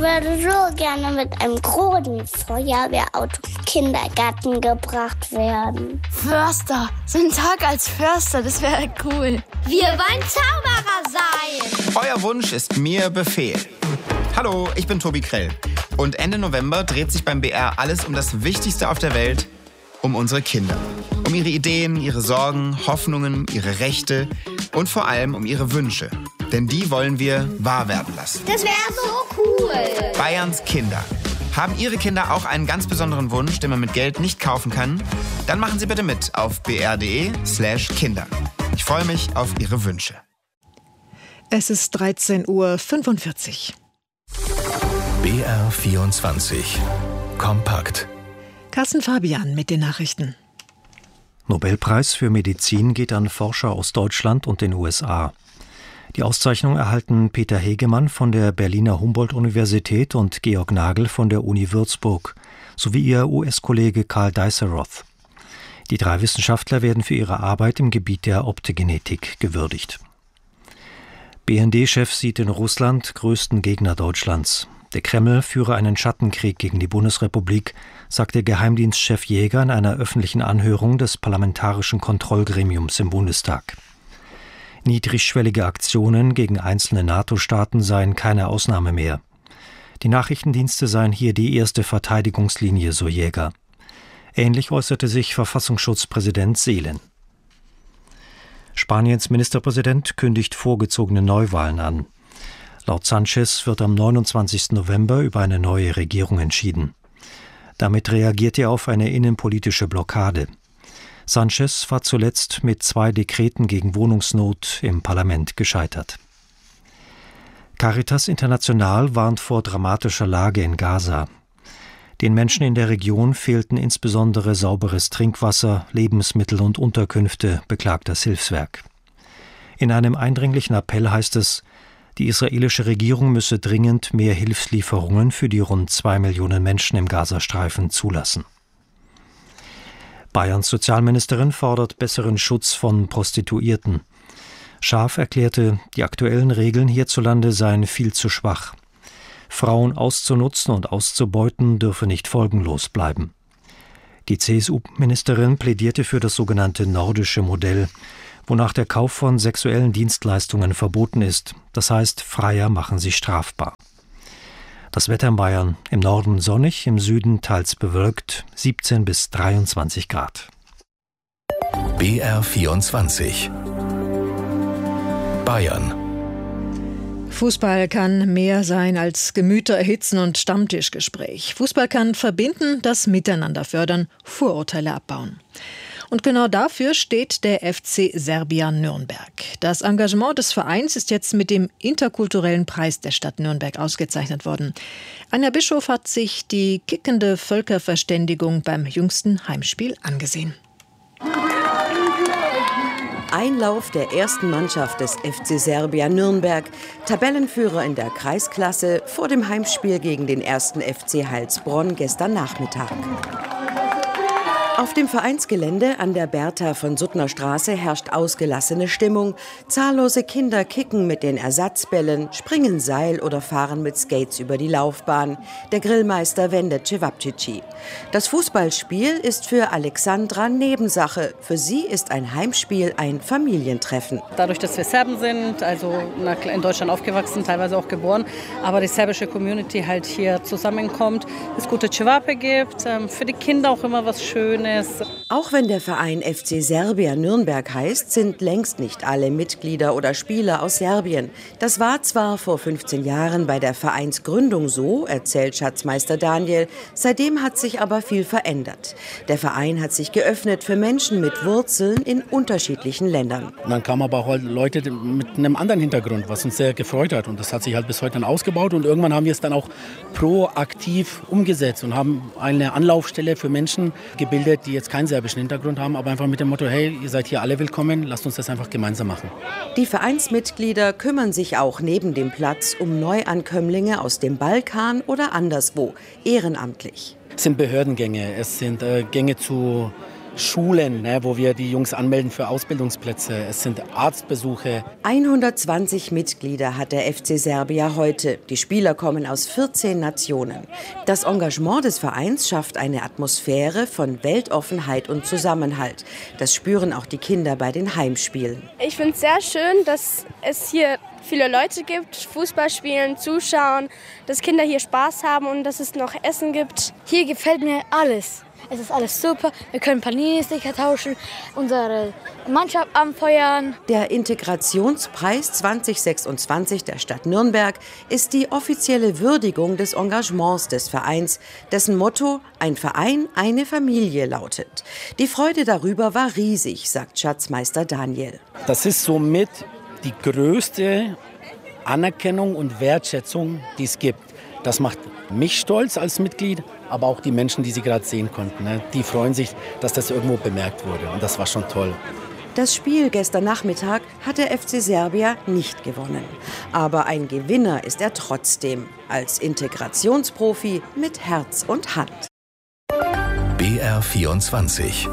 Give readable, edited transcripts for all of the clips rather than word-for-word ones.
würde so gerne mit einem großen Feuerwehrauto im Kindergarten gebracht werden. Förster, so ein Tag als Förster, das wäre cool. Wir wollen Zauberer sein. Euer Wunsch ist mir Befehl. Hallo, ich bin Tobi Krell. Und Ende November dreht sich beim BR alles um das Wichtigste auf der Welt, um unsere Kinder. Um ihre Ideen, ihre Sorgen, Hoffnungen, ihre Rechte und vor allem um ihre Wünsche. Denn die wollen wir wahr werden lassen. Das wäre so cool. Bayerns Kinder. Haben Ihre Kinder auch einen ganz besonderen Wunsch, den man mit Geld nicht kaufen kann? Dann machen Sie bitte mit auf br.de/Kinder. Ich freue mich auf Ihre Wünsche. Es ist 13:45 Uhr. BR24 Kompakt. Carsten Fabian mit den Nachrichten. Nobelpreis für Medizin geht an Forscher aus Deutschland und den USA. Die Auszeichnung erhalten Peter Hegemann von der Berliner Humboldt-Universität und Georg Nagel von der Uni Würzburg sowie ihr US-Kollege Karl Diceroth. Die 3 Wissenschaftler werden für ihre Arbeit im Gebiet der Optogenetik gewürdigt. BND-Chef sieht in Russland größten Gegner Deutschlands. Der Kreml führe einen Schattenkrieg gegen die Bundesrepublik, sagte Geheimdienstchef Jäger in einer öffentlichen Anhörung des Parlamentarischen Kontrollgremiums im Bundestag. Niedrigschwellige Aktionen gegen einzelne NATO-Staaten seien keine Ausnahme mehr. Die Nachrichtendienste seien hier die erste Verteidigungslinie, so Jäger. Ähnlich äußerte sich Verfassungsschutzpräsident Seelen. Spaniens Ministerpräsident kündigt vorgezogene Neuwahlen an. Laut Sanchez wird am 29. November über eine neue Regierung entschieden. Damit reagiert er auf eine innenpolitische Blockade. Sanchez war zuletzt mit 2 Dekreten gegen Wohnungsnot im Parlament gescheitert. Caritas International warnt vor dramatischer Lage in Gaza. Den Menschen in der Region fehlten insbesondere sauberes Trinkwasser, Lebensmittel und Unterkünfte, beklagt das Hilfswerk. In einem eindringlichen Appell heißt es, die israelische Regierung müsse dringend mehr Hilfslieferungen für die rund 2 Millionen Menschen im Gazastreifen zulassen. Bayerns Sozialministerin fordert besseren Schutz von Prostituierten. Schaaf erklärte, die aktuellen Regeln hierzulande seien viel zu schwach. Frauen auszunutzen und auszubeuten dürfe nicht folgenlos bleiben. Die CSU-Ministerin plädierte für das sogenannte nordische Modell, wonach der Kauf von sexuellen Dienstleistungen verboten ist, das heißt, Freier machen sich strafbar. Das Wetter in Bayern: im Norden sonnig, im Süden teils bewölkt, 17 bis 23 Grad. BR24 Bayern. Fußball kann mehr sein als Gemüter erhitzen und Stammtischgespräch. Fußball kann verbinden, das Miteinander fördern, Vorurteile abbauen. Und genau dafür steht der FC Serbia Nürnberg. Das Engagement des Vereins ist jetzt mit dem interkulturellen Preis der Stadt Nürnberg ausgezeichnet worden. Anja Bischof hat sich die kickende Völkerverständigung beim jüngsten Heimspiel angesehen. Einlauf der ersten Mannschaft des FC Serbia Nürnberg, Tabellenführer in der Kreisklasse, vor dem Heimspiel gegen den 1. FC Heilsbronn gestern Nachmittag. Auf dem Vereinsgelände an der Bertha von Suttner Straße herrscht ausgelassene Stimmung. Zahllose Kinder kicken mit den Ersatzbällen, springen Seil oder fahren mit Skates über die Laufbahn. Der Grillmeister wendet Cevapcici. Das Fußballspiel ist für Alexandra Nebensache. Für sie ist ein Heimspiel ein Familientreffen. Dadurch, dass wir Serben sind, also in Deutschland aufgewachsen, teilweise auch geboren, aber die serbische Community halt hier zusammenkommt, es gute Cevape gibt, für die Kinder auch immer was Schönes. Auch wenn der Verein FC Serbia Nürnberg heißt, sind längst nicht alle Mitglieder oder Spieler aus Serbien. Das war zwar vor 15 Jahren bei der Vereinsgründung so, erzählt Schatzmeister Daniel, seitdem hat sich aber viel verändert. Der Verein hat sich geöffnet für Menschen mit Wurzeln in unterschiedlichen Ländern. Dann kamen aber auch halt Leute mit einem anderen Hintergrund, was uns sehr gefreut hat. Und das hat sich halt bis heute dann ausgebaut. Und irgendwann haben wir es dann auch proaktiv umgesetzt und haben eine Anlaufstelle für Menschen gebildet, die jetzt keinen serbischen Hintergrund haben, aber einfach mit dem Motto, hey, ihr seid hier alle willkommen, lasst uns das einfach gemeinsam machen. Die Vereinsmitglieder kümmern sich auch neben dem Platz um Neuankömmlinge aus dem Balkan oder anderswo, ehrenamtlich. Es sind Behördengänge, es sind Gänge zu Schulen, wo wir die Jungs anmelden für Ausbildungsplätze. Es sind Arztbesuche. 120 Mitglieder hat der FC Serbia heute. Die Spieler kommen aus 14 Nationen. Das Engagement des Vereins schafft eine Atmosphäre von Weltoffenheit und Zusammenhalt. Das spüren auch die Kinder bei den Heimspielen. Ich finde es sehr schön, dass es hier viele Leute gibt, Fußball spielen, zuschauen, dass Kinder hier Spaß haben und dass es noch Essen gibt. Hier gefällt mir alles. Es ist alles super. Wir können Panini-Sticker tauschen, unsere Mannschaft anfeuern. Der Integrationspreis 2026 der Stadt Nürnberg ist die offizielle Würdigung des Engagements des Vereins, dessen Motto »Ein Verein, eine Familie« lautet. Die Freude darüber war riesig, sagt Schatzmeister Daniel. Das ist somit die größte Anerkennung und Wertschätzung, die es gibt. Das macht mich stolz als Mitglied, aber auch die Menschen, die Sie gerade sehen konnten. Die freuen sich, dass das irgendwo bemerkt wurde. Und das war schon toll. Das Spiel gestern Nachmittag hat der FC Serbia nicht gewonnen. Aber ein Gewinner ist er trotzdem. Als Integrationsprofi mit Herz und Hand. BR24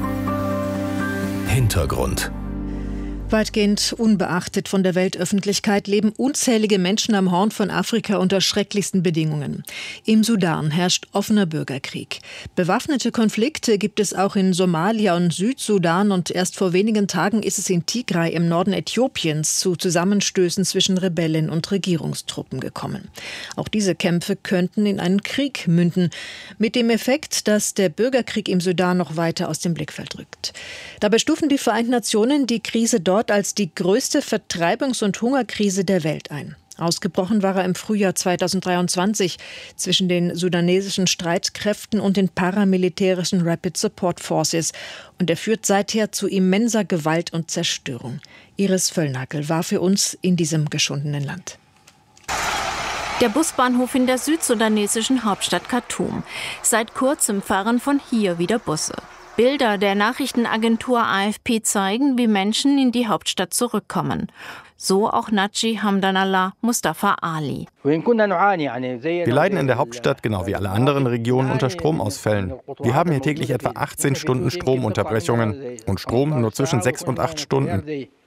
Hintergrund. Weitgehend unbeachtet von der Weltöffentlichkeit leben unzählige Menschen am Horn von Afrika unter schrecklichsten Bedingungen. Im Sudan herrscht offener Bürgerkrieg. Bewaffnete Konflikte gibt es auch in Somalia und Südsudan und erst vor wenigen Tagen ist es in Tigray im Norden Äthiopiens zu Zusammenstößen zwischen Rebellen und Regierungstruppen gekommen. Auch diese Kämpfe könnten in einen Krieg münden, mit dem Effekt, dass der Bürgerkrieg im Sudan noch weiter aus dem Blickfeld rückt. Dabei stufen die Vereinten Nationen die Krise dort als die größte Vertreibungs- und Hungerkrise der Welt ein. Ausgebrochen war er im Frühjahr 2023 zwischen den sudanesischen Streitkräften und den paramilitärischen Rapid Support Forces. Und er führt seither zu immenser Gewalt und Zerstörung. Iris Völlnagel war für uns in diesem geschundenen Land. Der Busbahnhof in der südsudanesischen Hauptstadt Khartoum. Seit kurzem fahren von hier wieder Busse. Bilder der Nachrichtenagentur AFP zeigen, wie Menschen in die Hauptstadt zurückkommen. So auch Naji Hamdanallah Mustafa Ali. Wir leiden in der Hauptstadt, genau wie alle anderen Regionen, unter Stromausfällen. Wir haben hier täglich etwa 18 Stunden Stromunterbrechungen und Strom nur zwischen 6 und 8 Stunden.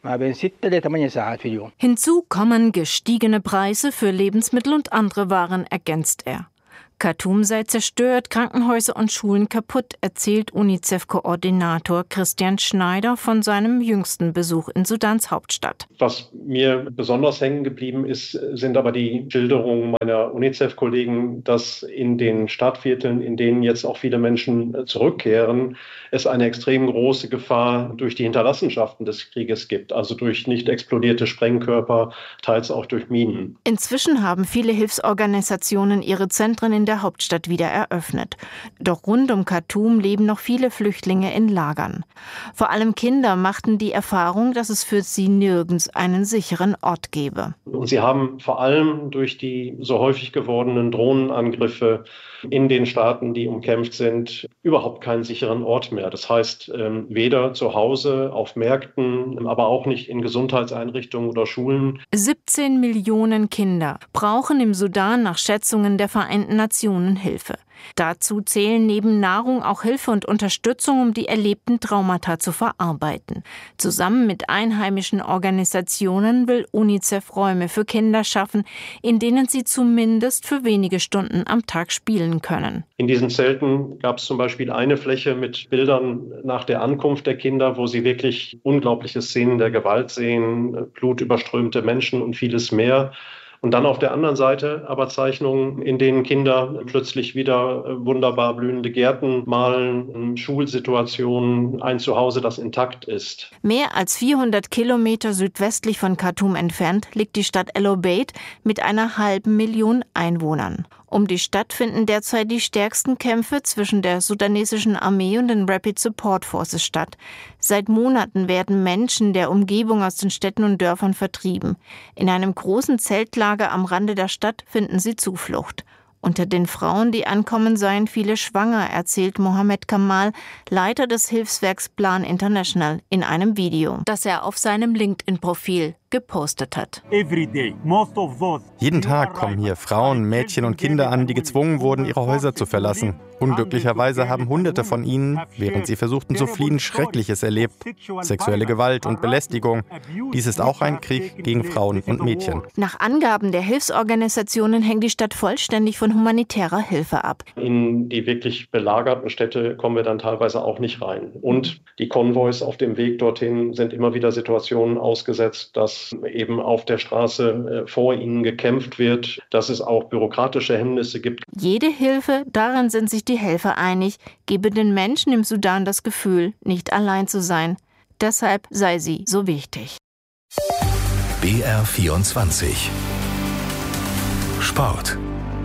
Hinzu kommen gestiegene Preise für Lebensmittel und andere Waren, ergänzt er. Khartoum sei zerstört, Krankenhäuser und Schulen kaputt, erzählt UNICEF-Koordinator Christian Schneider von seinem jüngsten Besuch in Sudans Hauptstadt. Was mir besonders hängen geblieben ist, sind aber die Schilderungen meiner UNICEF-Kollegen, dass in den Stadtvierteln, in denen jetzt auch viele Menschen zurückkehren, es eine extrem große Gefahr durch die Hinterlassenschaften des Krieges gibt, also durch nicht explodierte Sprengkörper, teils auch durch Minen. Inzwischen haben viele Hilfsorganisationen ihre Zentren in der Hauptstadt wieder eröffnet. Doch rund um Khartoum leben noch viele Flüchtlinge in Lagern. Vor allem Kinder machten die Erfahrung, dass es für sie nirgends einen sicheren Ort gäbe. Und sie haben vor allem durch die so häufig gewordenen Drohnenangriffe in den Staaten, die umkämpft sind, überhaupt keinen sicheren Ort mehr. Das heißt, weder zu Hause, auf Märkten, aber auch nicht in Gesundheitseinrichtungen oder Schulen. 17 Millionen Kinder brauchen im Sudan nach Schätzungen der Vereinten Nationen Hilfe. Dazu zählen neben Nahrung auch Hilfe und Unterstützung, um die erlebten Traumata zu verarbeiten. Zusammen mit einheimischen Organisationen will UNICEF Räume für Kinder schaffen, in denen sie zumindest für wenige Stunden am Tag spielen können. In diesen Zelten gab es zum Beispiel eine Fläche mit Bildern nach der Ankunft der Kinder, wo sie wirklich unglaubliche Szenen der Gewalt sehen, blutüberströmte Menschen und vieles mehr. Und dann auf der anderen Seite aber Zeichnungen, in denen Kinder plötzlich wieder wunderbar blühende Gärten malen, Schulsituationen, ein Zuhause, das intakt ist. Mehr als 400 Kilometer südwestlich von Khartoum entfernt liegt die Stadt El Obeid mit einer 500.000 Einwohnern. Um die Stadt finden derzeit die stärksten Kämpfe zwischen der sudanesischen Armee und den Rapid Support Forces statt. Seit Monaten werden Menschen der Umgebung aus den Städten und Dörfern vertrieben. In einem großen Zeltlager am Rande der Stadt finden sie Zuflucht. Unter den Frauen, die ankommen, seien viele schwanger, erzählt Mohammed Kamal, Leiter des Hilfswerks Plan International, in einem Video, das er auf seinem LinkedIn-Profil gepostet hat. Jeden Tag kommen hier Frauen, Mädchen und Kinder an, die gezwungen wurden, ihre Häuser zu verlassen. Unglücklicherweise haben Hunderte von ihnen, während sie versuchten zu fliehen, Schreckliches erlebt. Sexuelle Gewalt und Belästigung. Dies ist auch ein Krieg gegen Frauen und Mädchen. Nach Angaben der Hilfsorganisationen hängt die Stadt vollständig von humanitärer Hilfe ab. In die wirklich belagerten Städte kommen wir dann teilweise auch nicht rein. Und die Konvois auf dem Weg dorthin sind immer wieder Situationen ausgesetzt, dass eben auf der Straße vor ihnen gekämpft wird, dass es auch bürokratische Hemmnisse gibt. Jede Hilfe, darin sind sich die Helfer einig, gebe den Menschen im Sudan das Gefühl, nicht allein zu sein. Deshalb sei sie so wichtig. BR24 Sport.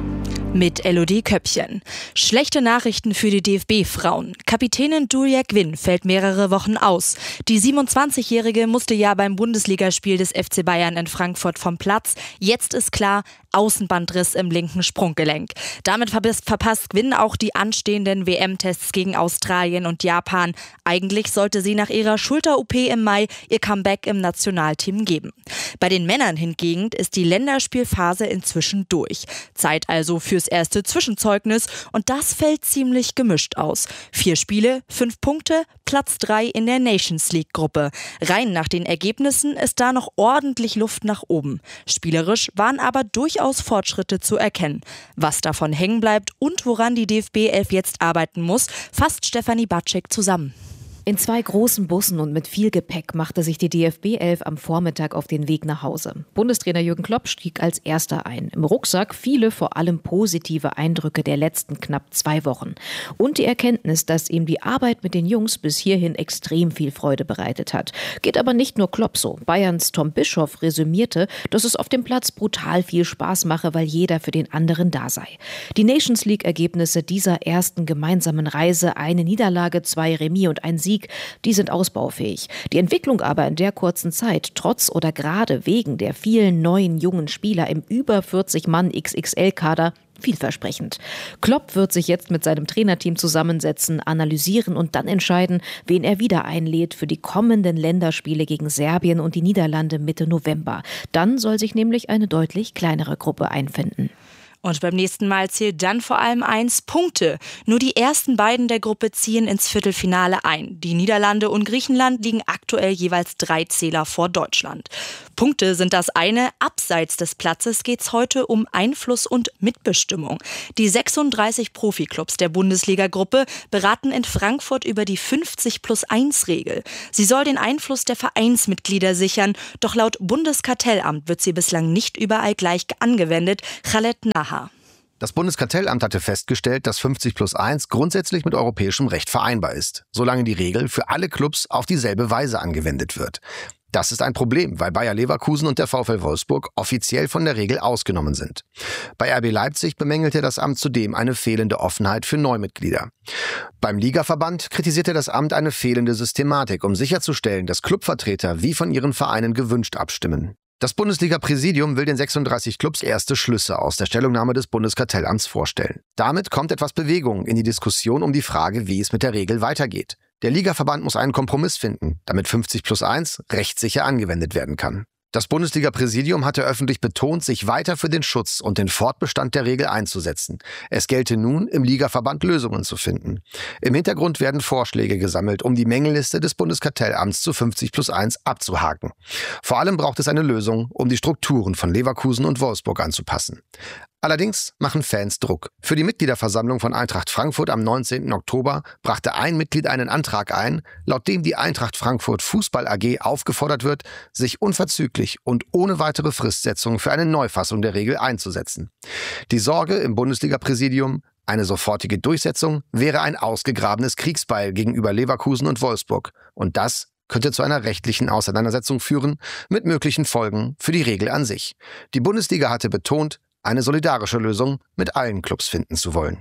Mit Elodie Köppchen. Schlechte Nachrichten für die DFB-Frauen. Kapitänin Julia Gwynn fällt mehrere Wochen aus. Die 27-Jährige musste ja beim Bundesligaspiel des FC Bayern in Frankfurt vom Platz. Jetzt ist klar, Außenbandriss im linken Sprunggelenk. Damit verpasst Gwynn auch die anstehenden WM-Tests gegen Australien und Japan. Eigentlich sollte sie nach ihrer Schulter-OP im Mai ihr Comeback im Nationalteam geben. Bei den Männern hingegen ist die Länderspielphase inzwischen durch. Zeit also fürs erste Zwischenzeugnis und das fällt ziemlich gemischt aus. 4 Spiele, 5 Punkte, Platz 3 in der Nations League-Gruppe. Rein nach den Ergebnissen ist da noch ordentlich Luft nach oben. Spielerisch waren aber durchaus Fortschritte zu erkennen. Was davon hängen bleibt und woran die DFB 11 jetzt arbeiten muss, fasst Stefanie Batschek zusammen. In 2 großen Bussen und mit viel Gepäck machte sich die DFB 11 am Vormittag auf den Weg nach Hause. Bundestrainer Jürgen Klopp stieg als Erster ein. Im Rucksack viele vor allem positive Eindrücke der letzten knapp 2 Wochen. Und die Erkenntnis, dass ihm die Arbeit mit den Jungs bis hierhin extrem viel Freude bereitet hat. Geht aber nicht nur Klopp so. Bayerns Tom Bischoff resümierte, dass es auf dem Platz brutal viel Spaß mache, weil jeder für den anderen da sei. Die Nations League-Ergebnisse dieser ersten gemeinsamen Reise, eine Niederlage, 2 Remis und ein Sieg, die sind ausbaufähig. Die Entwicklung aber in der kurzen Zeit, trotz oder gerade wegen der vielen neuen jungen Spieler im über 40-Mann XXL-Kader, vielversprechend. Klopp wird sich jetzt mit seinem Trainerteam zusammensetzen, analysieren und dann entscheiden, wen er wieder einlädt für die kommenden Länderspiele gegen Serbien und die Niederlande Mitte November. Dann soll sich nämlich eine deutlich kleinere Gruppe einfinden. Und beim nächsten Mal zählt dann vor allem 1: Punkte. Nur die ersten beiden der Gruppe ziehen ins Viertelfinale ein. Die Niederlande und Griechenland liegen aktuell jeweils 3 Zähler vor Deutschland. Punkte sind das eine. Abseits des Platzes geht es heute um Einfluss und Mitbestimmung. Die 36 Profiklubs der Bundesliga-Gruppe beraten in Frankfurt über die 50+1-Regel. Sie soll den Einfluss der Vereinsmitglieder sichern, doch laut Bundeskartellamt wird sie bislang nicht überall gleich angewendet. Khaled Naha. Das Bundeskartellamt hatte festgestellt, dass 50+1 grundsätzlich mit europäischem Recht vereinbar ist, solange die Regel für alle Clubs auf dieselbe Weise angewendet wird. Das ist ein Problem, weil Bayer Leverkusen und der VfL Wolfsburg offiziell von der Regel ausgenommen sind. Bei RB Leipzig bemängelte das Amt zudem eine fehlende Offenheit für Neumitglieder. Beim Ligaverband kritisierte das Amt eine fehlende Systematik, um sicherzustellen, dass Clubvertreter wie von ihren Vereinen gewünscht abstimmen. Das Bundesliga-Präsidium will den 36 Clubs erste Schlüsse aus der Stellungnahme des Bundeskartellamts vorstellen. Damit kommt etwas Bewegung in die Diskussion um die Frage, wie es mit der Regel weitergeht. Der Ligaverband muss einen Kompromiss finden, damit 50+1 rechtssicher angewendet werden kann. Das Bundesliga-Präsidium hatte öffentlich betont, sich weiter für den Schutz und den Fortbestand der Regel einzusetzen. Es gelte nun, im Ligaverband Lösungen zu finden. Im Hintergrund werden Vorschläge gesammelt, um die Mängelliste des Bundeskartellamts zu 50+1 abzuhaken. Vor allem braucht es eine Lösung, um die Strukturen von Leverkusen und Wolfsburg anzupassen. Allerdings machen Fans Druck. Für die Mitgliederversammlung von Eintracht Frankfurt am 19. Oktober brachte ein Mitglied einen Antrag ein, laut dem die Eintracht Frankfurt Fußball AG aufgefordert wird, sich unverzüglich und ohne weitere Fristsetzung für eine Neufassung der Regel einzusetzen. Die Sorge im Bundesliga-Präsidium: eine sofortige Durchsetzung wäre ein ausgegrabenes Kriegsbeil gegenüber Leverkusen und Wolfsburg. Und das könnte zu einer rechtlichen Auseinandersetzung führen, mit möglichen Folgen für die Regel an sich. Die Bundesliga hatte betont, eine solidarische Lösung mit allen Clubs finden zu wollen.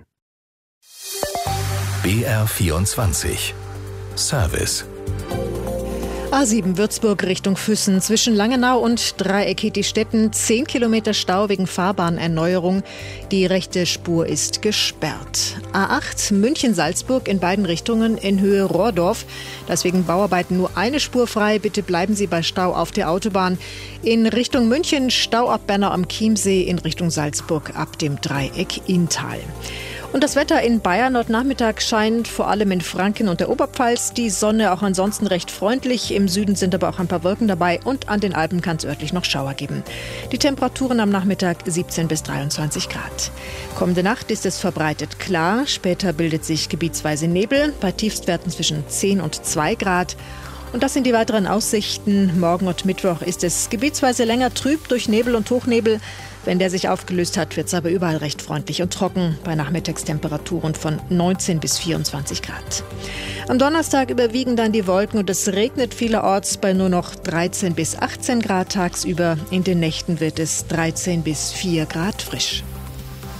BR24 Service. A7 Würzburg Richtung Füssen. Zwischen Langenau und Dreieck-Hedestetten 10 Kilometer Stau wegen Fahrbahnerneuerung. Die rechte Spur ist gesperrt. A8 München-Salzburg in beiden Richtungen in Höhe Rohrdorf. Da ist wegen Bauarbeiten nur eine Spur frei. Bitte bleiben Sie bei Stau auf der Autobahn. In Richtung München Stau ab Bernau am Chiemsee, in Richtung Salzburg ab dem Dreieck Inntal. Und das Wetter in Bayern heute Nachmittag scheint vor allem in Franken und der Oberpfalz. Die Sonne auch ansonsten recht freundlich. Im Süden sind aber auch ein paar Wolken dabei und an den Alpen kann es örtlich noch Schauer geben. Die Temperaturen am Nachmittag 17 bis 23 Grad. Kommende Nacht ist es verbreitet klar. Später bildet sich gebietsweise Nebel bei Tiefstwerten zwischen 10 und 2 Grad. Und das sind die weiteren Aussichten. Morgen und Mittwoch ist es gebietsweise länger trüb durch Nebel und Hochnebel. Wenn der sich aufgelöst hat, wird es aber überall recht freundlich und trocken bei Nachmittagstemperaturen von 19 bis 24 Grad. Am Donnerstag überwiegen dann die Wolken und es regnet vielerorts bei nur noch 13 bis 18 Grad tagsüber. In den Nächten wird es 13 bis 4 Grad frisch.